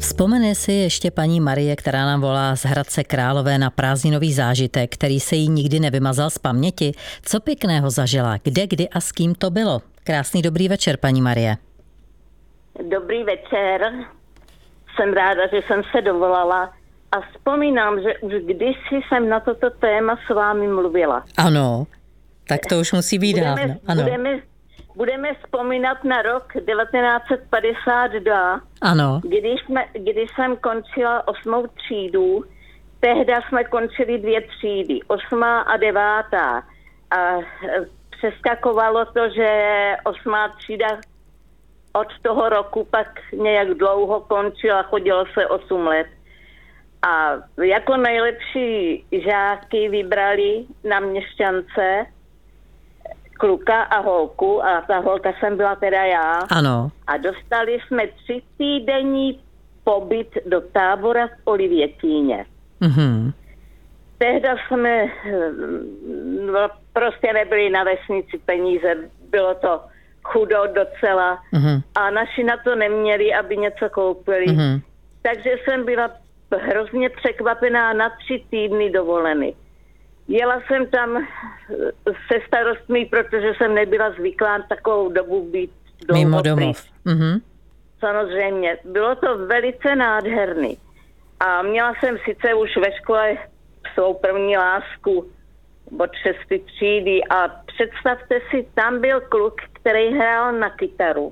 Vzpomene si ještě paní Marie, která nám volá z Hradce Králové, na prázdninový zážitek, který se jí nikdy nevymazal z paměti. Co pěkného zažila? Kde, kdy a s kým to bylo? Krásný dobrý večer, paní Marie. Dobrý večer. Jsem ráda, že jsem se dovolala a vzpomínám, že už kdysi jsem na toto téma s vámi mluvila. Ano, tak to už musí být dávno. Ano. Budeme vzpomínat na rok 1952, ano. Když jsem končila 8. třídu. Tehda jsme končili 2 třídy, 8. a 9. A přeskakovalo to, že 8. třída od toho roku pak nějak dlouho končila, chodilo se 8 let. A jako nejlepší žáky vybrali na Měšťance kluka a holku, a ta holka jsem byla teda já. Ano. A dostali jsme 3týdenní pobyt do tábora v Olivětíně. Mhm. Tehda jsme prostě nebyli na vesnici peníze, bylo to chudo docela a naši na to neměli, aby něco koupili. Takže jsem byla hrozně překvapená na 3 týdny dovolený. Jela jsem tam se starostmi, protože jsem nebyla zvyklá takovou dobu být mimo domov. Samozřejmě. Bylo to velice nádherný. A měla jsem sice už ve škole svou první lásku od 6. třídy a představte si, tam byl kluk, který hrál na kytaru.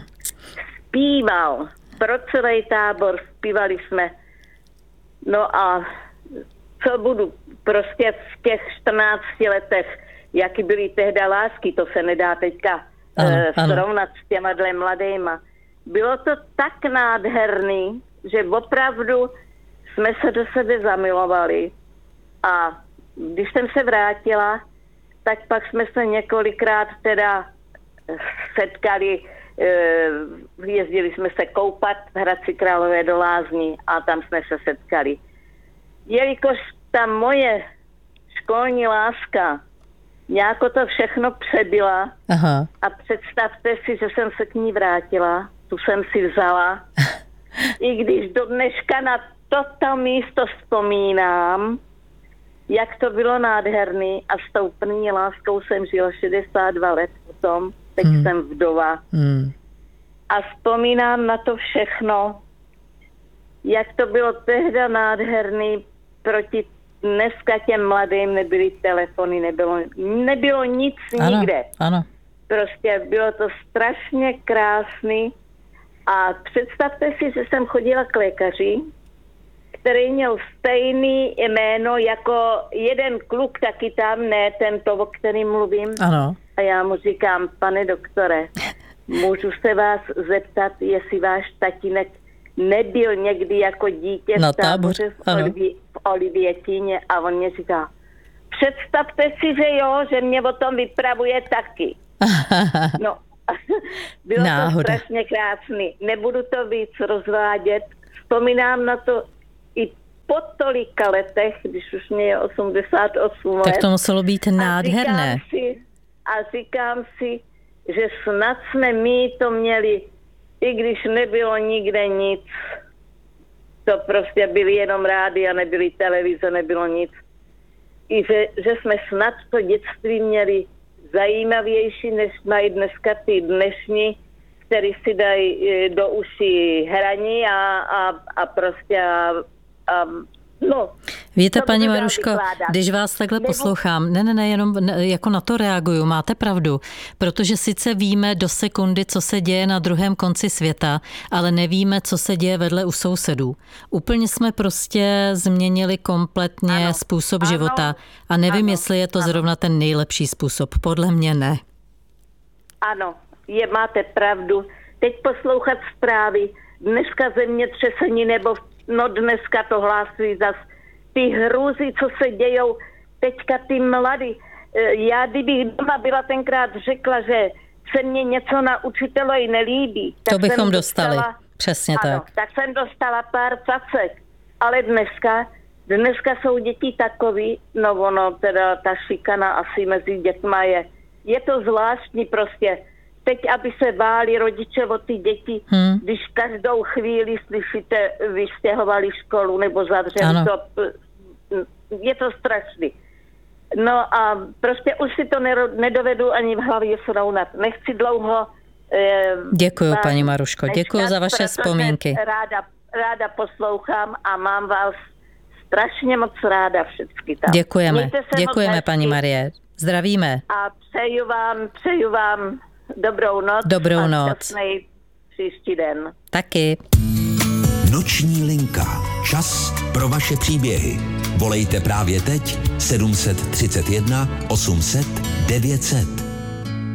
Zpíval. Pro celý tábor zpívali jsme. No a co budu, prostě v těch 14 letech, jaký byly tehda lásky, to se nedá teďka srovnat s těma mladýma. Bylo to tak nádherný, že opravdu jsme se do sebe zamilovali. A když jsem se vrátila, tak pak jsme se několikrát teda setkali, jezdili jsme se koupat v Hradci Králové do Lázní a tam jsme se setkali. Jelikož ta moje školní láska nějako to všechno přebyla. Aha. A představte si, že jsem se k ní vrátila, tu jsem si vzala. I když do dneška na toto místo vzpomínám, jak to bylo nádherný, a s tou první láskou jsem žila 62 let potom, teď jsem vdova. A vzpomínám na to všechno, jak to bylo tehda nádherný, proti dneska těm mladým nebyly telefony, nebylo nic nikde. Ano. Prostě bylo to strašně krásný. A představte si, že jsem chodila k lékaři, který měl stejný jméno jako jeden kluk, taky tam, ne tento, o kterým mluvím. Ano. A já mu říkám, pane doktore, můžu se vás zeptat, jestli váš tatínek nebyl někdy jako dítě na v táboře v Olivětíně? A on mě říká, představte si, že jo, že mě o tom vypravuje taky. No, bylo to strašně krásný. Nebudu to víc rozvádět. Vzpomínám na to i po tolika letech, když už mě je 88 let. Tak to muselo být nádherné. A říkám si, že snad jsme my to měli, i když nebylo nikde nic. To prostě byly jenom rádia, nebyly televize, nebylo nic. I že jsme snad to dětství měli zajímavější, než mají dneska ty dnešní, který si dají do uší hraní a prostě no. Víte, paní Maruško, když vás takhle poslouchám, ne, jenom jako na to reaguju, máte pravdu, protože sice víme do sekundy, co se děje na druhém konci světa, ale nevíme, co se děje vedle u sousedů. Úplně jsme prostě změnili kompletně způsob života a nevím, jestli je to zrovna ten nejlepší způsob. Podle mě ne. Ano, máte pravdu. Teď poslouchat zprávy, dneska zemětřesení nebo dneska to hlásí zas ty hrůzy, co se dějou teďka ty mladí. Já kdybych doma byla tenkrát řekla, že se mně něco na učitelovi nelíbí. To bychom dostali. Přesně ano, tak jsem dostala pár cacek. Ale dneska jsou děti takový, teda ta šikana asi mezi dětma je to zvláštní prostě. teď, aby se báli rodiče o ty děti, když každou chvíli slyšíte, vystěhovali školu nebo zavřeli to. Je to strašný. No a prostě už si to nedovedu ani v hlavě srovnat. Nechci dlouho... Děkuju, paní Maruško, děkuju za vaše vzpomínky. Ráda poslouchám a mám vás strašně moc ráda všechny tam. Děkujeme paní Marie. Zdravíme. A přeju vám dobrou noc. Dobrou noc. Šťastný příští den. Taky. Noční linka. Čas pro vaše příběhy. Volejte právě teď 731 800 900.